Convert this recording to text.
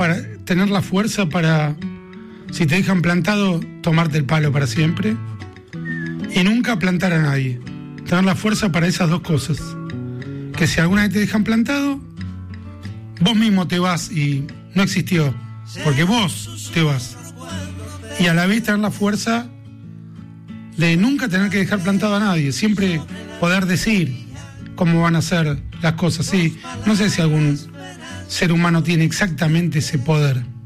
para tener la fuerza para, si te dejan plantado, tomarte el palo para siempre. Y nunca plantar a nadie. Tener la fuerza para esas dos cosas. Que si alguna vez te dejan plantado, vos mismo te vas y no existió. Porque vos te vas. Y a la vez tener la fuerza de nunca tener que dejar plantado a nadie. Siempre poder decir cómo van a ser las cosas. Sí, no sé si algún ser humano tiene exactamente ese poder.